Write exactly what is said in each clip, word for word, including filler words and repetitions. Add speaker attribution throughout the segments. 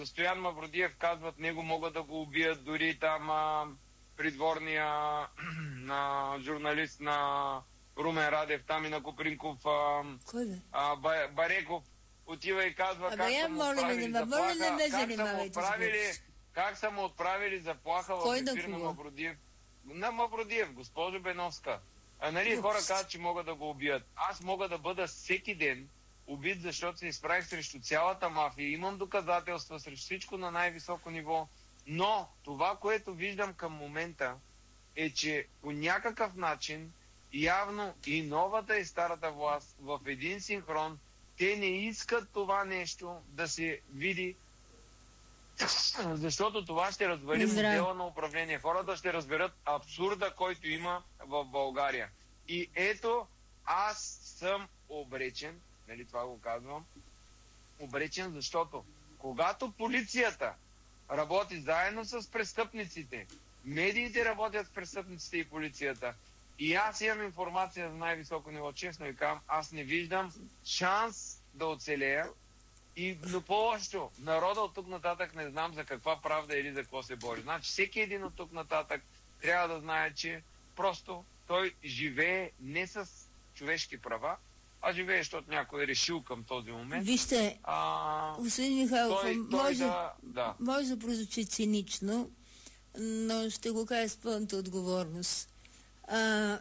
Speaker 1: Стоян Мавродиев казват, него могат да го убият, дори там а, придворния на журналист на Румен Радев, там и на Копринков, а,
Speaker 2: Кой бе?
Speaker 1: а, Бареков, отива и казва
Speaker 2: Абе,
Speaker 1: как
Speaker 2: я
Speaker 1: са му
Speaker 2: моля
Speaker 1: отправили
Speaker 2: ви, не ме- моля,
Speaker 1: заплаха,
Speaker 2: не ме
Speaker 1: как са му
Speaker 2: занимавайте с
Speaker 1: отправили,
Speaker 2: глупости.
Speaker 1: как са му отправили заплаха
Speaker 2: Кой
Speaker 1: в
Speaker 2: на
Speaker 1: ефир на
Speaker 2: кого?
Speaker 1: Мавродиев. На Мавродиев, госпожо Беновска. А нали
Speaker 2: Глупости.
Speaker 1: хора казват, че могат да го убият. Аз мога да бъда всеки ден убит, защото се изправих срещу цялата мафия. Имам доказателства срещу всичко на най-високо ниво. Но това, което виждам към момента, е, че по някакъв начин явно и новата и старата власт в един синхрон, те не искат това нещо да се види, защото това ще развали
Speaker 2: Здраве.
Speaker 1: модела на управление. Хората ще разберат абсурда, който има в България. И ето, аз съм обречен, нали това го казвам, обречен, защото когато полицията работи заедно с престъпниците, медиите работят с престъпниците и полицията, и аз имам информация за най-високо ниво, честно ви казвам, аз не виждам шанс да оцелея. И но по-лошо, народа от тук нататък не знам за каква правда или за какво се бори. Значи всеки един от тук нататък трябва да знае, че просто той живее не с човешки права, а живее, защото някой е решил към този момент.
Speaker 2: Вижте,
Speaker 1: А,
Speaker 2: господин Михайлов,
Speaker 1: той, той
Speaker 2: може,
Speaker 1: да, да.
Speaker 2: може да прозвучи цинично, но ще го кажа с пълната отговорност. А,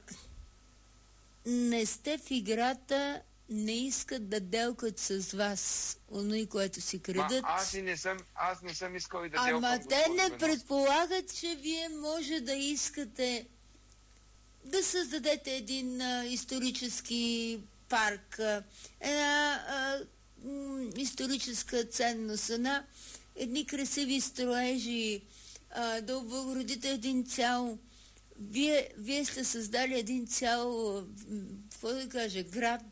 Speaker 2: не сте в играта, не искат да делкат с вас оно, което си крадат.
Speaker 1: Ма, аз, и не съм, аз не съм искал и да
Speaker 2: Ама
Speaker 1: делкам,
Speaker 2: те
Speaker 1: госпожо
Speaker 2: не
Speaker 1: Бенов.
Speaker 2: предполагат, че вие може да искате да създадете един а, исторически парк, а, една а, м, историческа ценност, една, едни красиви строежи, а, да облагородите един цял. Вие, вие сте създали един цял, м, какво да кажа, град.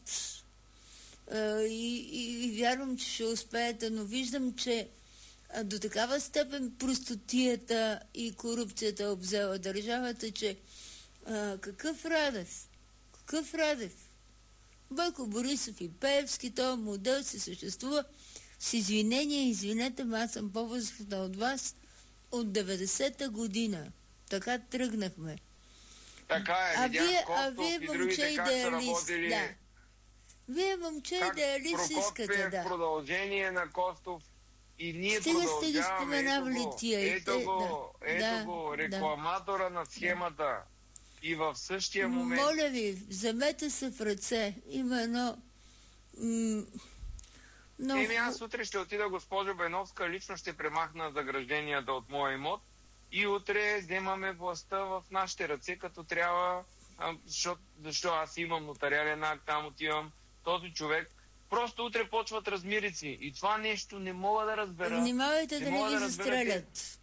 Speaker 2: А, и, и, и вярвам, че ще успеете, но виждам, че а, до такава степен простотията и корупцията е обзела държавата, че а, какъв Радев? Какъв Радев? Бойко Борисов и Пеевски, този модел си съществува с извинение, извинете, ма аз съм по-възрастна от вас от деветдесета година. Така тръгнахме.
Speaker 1: Така е,
Speaker 2: А
Speaker 1: видях
Speaker 2: вие, а
Speaker 1: Костов
Speaker 2: вие
Speaker 1: и
Speaker 2: момче
Speaker 1: другите как са
Speaker 2: идеалист,
Speaker 1: работили.
Speaker 2: да. Вие момче
Speaker 1: Как
Speaker 2: идеалист искате,
Speaker 1: Прокопиев
Speaker 2: да.
Speaker 1: продължение на Костов и ние
Speaker 2: Стига сте ги
Speaker 1: продължаваме.
Speaker 2: споменавали
Speaker 1: ето го,
Speaker 2: тия и
Speaker 1: ето
Speaker 2: те,
Speaker 1: го,
Speaker 2: да,
Speaker 1: ето
Speaker 2: да,
Speaker 1: го,
Speaker 2: да.
Speaker 1: рекламатора на схемата. И в същия момент...
Speaker 2: Моля ви, вземете се в ръце. Има едно... М- много...
Speaker 1: Еми аз утре ще отида, госпожо Беновска, лично ще премахна загражденията от моя имот и утре вземаме властта в нашите ръце, като трябва, а, защо, защо аз имам нотариален акт, там отивам, този човек. Просто утре почват размирици и това нещо не мога да разбера.
Speaker 2: Внимавайте да не
Speaker 1: мога
Speaker 2: ви
Speaker 1: разбера,
Speaker 2: застрелят.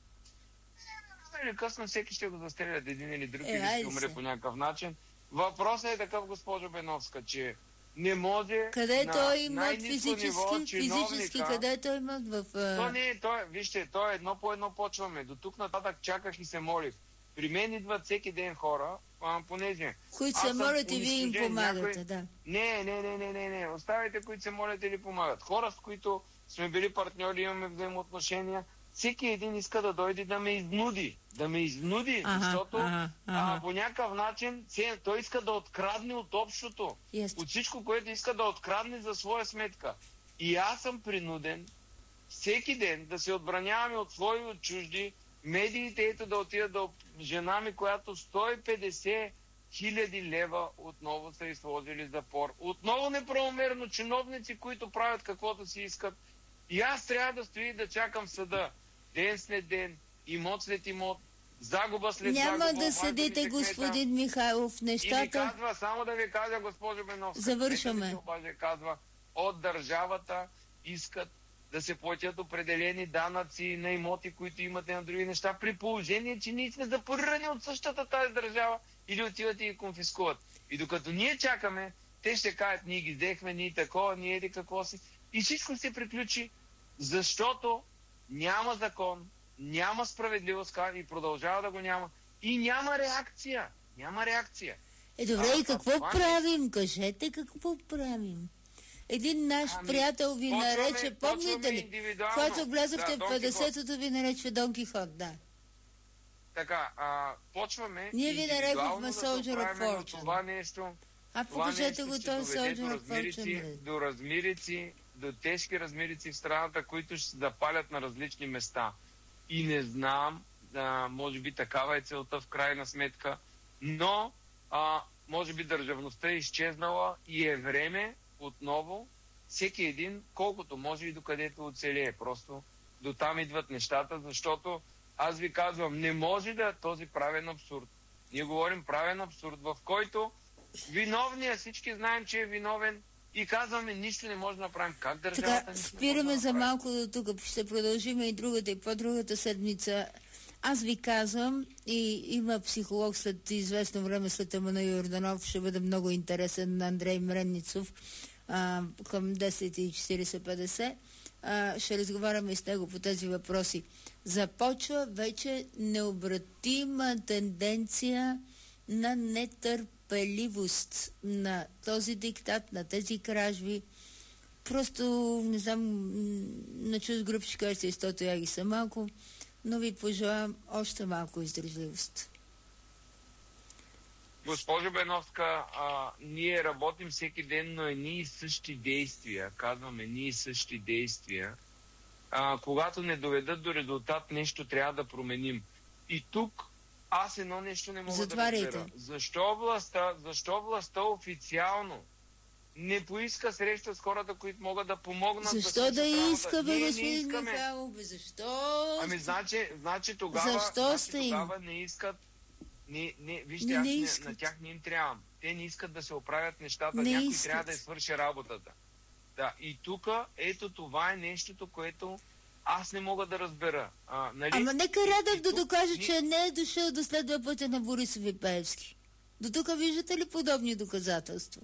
Speaker 1: Или късно всеки ще го застрелят един или друг,
Speaker 2: Е,
Speaker 1: или ще
Speaker 2: айде
Speaker 1: умре
Speaker 2: се.
Speaker 1: по някакъв начин. Въпросът е такъв, госпожо Беновска, че не може
Speaker 2: Къде
Speaker 1: на
Speaker 2: той имат
Speaker 1: най-ниско
Speaker 2: физически,
Speaker 1: ниво
Speaker 2: физически,
Speaker 1: чиновника-
Speaker 2: къде той имат в... а,
Speaker 1: То не е, то е, вижте, то е едно по едно почваме. До тук нататък чаках и се молих. При мен идват всеки ден хора, а, понеже...
Speaker 2: които
Speaker 1: аз
Speaker 2: се
Speaker 1: съм
Speaker 2: молят и вие им
Speaker 1: унищожен.
Speaker 2: помагате,
Speaker 1: Някой-
Speaker 2: да.
Speaker 1: Не, не, не, не, не, не. Оставайте, които се молят или помагат. Хора, с които сме били партньори, имаме взаимоотношения, всеки един иска да дойде да ме изнуди. Да ме изнуди,
Speaker 2: Ага,
Speaker 1: защото
Speaker 2: ага, ага.
Speaker 1: А, по някакъв начин се- той иска да открадне от общото.
Speaker 2: Ясно.
Speaker 1: От всичко, което иска да открадне за своя сметка. И аз съм принуден всеки ден да се отбраняваме от свои и от чужди, медиите ето да отидат до жена ми, която сто и петдесет хиляди лева отново са изложили запор. Отново неправомерно чиновници, които правят каквото си искат. И аз трябва да стои да чакам съда. Ден след ден, имот след имот, загуба след
Speaker 2: Няма
Speaker 1: загуба.
Speaker 2: да
Speaker 1: обаждаме
Speaker 2: съдите,
Speaker 1: се кмета.
Speaker 2: господин Михайлов,
Speaker 1: И ми
Speaker 2: нещата...
Speaker 1: казва, само да ви кажа, госпожо Беновска,
Speaker 2: Завършваме.
Speaker 1: кметът ми се обажда и казва, от държавата искат да се платят определени данъци на имоти, които имате на други неща, при положение, че ние сме запорирани от същата тази държава или отиват и ги конфискуват. И докато ние чакаме, те ще кажат, ние ги взехме, ние такова, ние еди какво си. И всичко се приключи, защото няма закон, няма справедливост и продължава да го няма. И няма реакция. Няма реакция.
Speaker 2: Е, добре,
Speaker 1: А,
Speaker 2: и какво
Speaker 1: а това не-
Speaker 2: правим? Кажете какво правим. Един наш
Speaker 1: Ами,
Speaker 2: приятел ви
Speaker 1: почваме-
Speaker 2: нарече, помните
Speaker 1: почваме
Speaker 2: ли?
Speaker 1: индивидуално.
Speaker 2: Когато влязохте
Speaker 1: Да,
Speaker 2: в
Speaker 1: Дон Кихот.
Speaker 2: петдесетото, ви нарече Дон Кихот, да.
Speaker 1: Така, а, почваме
Speaker 2: Ние ви
Speaker 1: индивидуално
Speaker 2: нарекохме
Speaker 1: да се
Speaker 2: Soldier of
Speaker 1: оправяме, но
Speaker 2: Fortune.
Speaker 1: това нещо,
Speaker 2: А
Speaker 1: това
Speaker 2: покажете
Speaker 1: нещо
Speaker 2: го
Speaker 1: ще
Speaker 2: този
Speaker 1: доведе до
Speaker 2: Soldier of
Speaker 1: размерици,
Speaker 2: Fortune.
Speaker 1: до размерици, до тежки размерици в страната, които ще се запалят на различни места. И не знам, а, може би такава е целта в крайна сметка, но а, може би държавността е изчезнала и е време отново всеки един, колкото може и докъдето оцелее. Просто до там идват нещата, защото аз ви казвам, не може да този правен абсурд. Ние говорим правен абсурд, в който виновният, всички знаем, че е виновен и казваме, нищо не може да направим. Как държавата
Speaker 2: Така,
Speaker 1: нищо не
Speaker 2: спираме
Speaker 1: може да
Speaker 2: за
Speaker 1: направи?
Speaker 2: малко до тук. Ще продължим и другата и по-другата седмица. Аз ви казвам, и има психолог след известно време, след Емануил Йорданов, ще бъде много интересен, на Андрей Мренницов, а, към десет и четирийсет петдесет. А, ще разговаряме с него по тези въпроси. Започва вече необратима тенденция на нетърпеливост на този диктат, на тези кражби. Просто, не знам, м, на чуз груп ще кажете, защото я ги са малко, но ви пожелавам още малко издържливост.
Speaker 1: Госпожо Беновска, а, ние работим всеки ден на едни и същи действия. Казваме едни и същи действия. А, когато не доведат до резултат, нещо трябва да променим. И тук аз едно нещо не мога
Speaker 2: Затваряйте.
Speaker 1: да разбера. Защо властта, защо властта официално не поиска среща с хората, които могат да помогнат?
Speaker 2: Защо
Speaker 1: да
Speaker 2: да
Speaker 1: свършат работа?
Speaker 2: иска, бе,
Speaker 1: Ние не
Speaker 2: господин
Speaker 1: искаме.
Speaker 2: Михайлов, бе? Защо?
Speaker 1: Ами, значи, значи тогава,
Speaker 2: Защо
Speaker 1: значи,
Speaker 2: сте им?
Speaker 1: тогава не искат. Не, не, вижте,
Speaker 2: Не,
Speaker 1: аз
Speaker 2: не
Speaker 1: не,
Speaker 2: искат.
Speaker 1: на тях не им трябвам. Те не искат да се оправят нещата.
Speaker 2: Не
Speaker 1: Някой
Speaker 2: искат.
Speaker 1: трябва да я свърши работата. Да, и тук, ето това е нещото, което аз не мога да разбера. А, нали?
Speaker 2: Ама нека Радев
Speaker 1: И
Speaker 2: да
Speaker 1: тук
Speaker 2: докаже,
Speaker 1: ни-
Speaker 2: че не е дошъл да следва пътя на Борисов и Пеевски. До тук виждате ли подобни доказателства?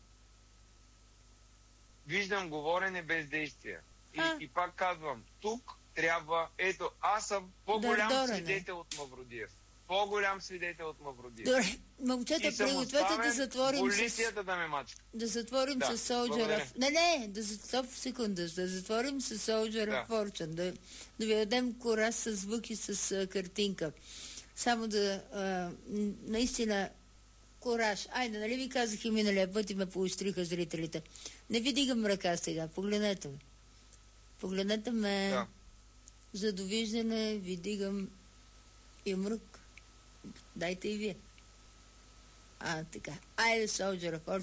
Speaker 1: Виждам говорене без действия. И,
Speaker 2: А.
Speaker 1: и пак казвам, тук трябва, ето, аз съм по-голям
Speaker 2: Дърдорене.
Speaker 1: свидетел от Мавродиев. По-голям свидетел от Мавродиев.
Speaker 2: Добре, момчета,
Speaker 1: И съм
Speaker 2: пригответе да
Speaker 1: оставен
Speaker 2: затворим с...
Speaker 1: полицията да ме мачка.
Speaker 2: Да затворим
Speaker 1: Да,
Speaker 2: с Soldier
Speaker 1: благодаря.
Speaker 2: of... Не, не, да за... Стоп секунда, да затворим с Soldier of
Speaker 1: Да.
Speaker 2: Fortune, да, да ви дадем кораж с звук и с а, картинка. Само да, а, м, наистина, кораж. Айде, нали ви казах и миналия път и ме поощриха зрителите. Не ви дигам ръка сега, погледнете ме. Погледнете ме.
Speaker 1: Да.
Speaker 2: За довиждане ви дигам юмрук. Дайте и вие. А, така. Айде, Soldier of Fortune.